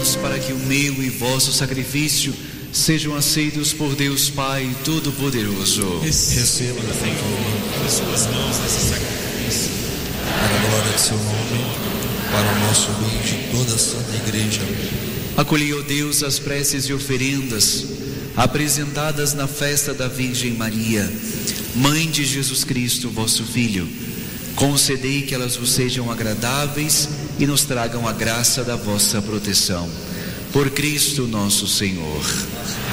nós para que o meu e vosso sacrifício sejam aceitos por Deus Pai Todo-Poderoso. Receba das suas mãos esse sacrifício, para a glória de seu nome, para o nosso bem de toda a Santa Igreja. Acolhei, ó Deus, as preces e oferendas apresentadas na festa da Virgem Maria, Mãe de Jesus Cristo, vosso Filho. Concedei que elas vos sejam agradáveis e nos tragam a graça da vossa proteção. Por Cristo nosso Senhor.